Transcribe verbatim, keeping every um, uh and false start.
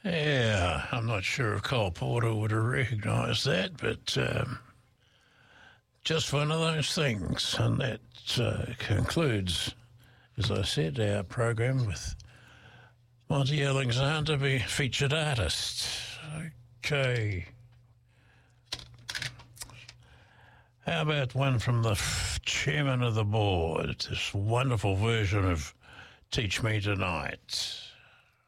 Yeah, I'm not sure if Cole Porter would have recognised that, but um, just one of those things. And that uh, concludes, as I said, our program with Monty Alexander, be featured artist. Okay. How about one from the f- chairman of the board? This wonderful version of Teach Me Tonight.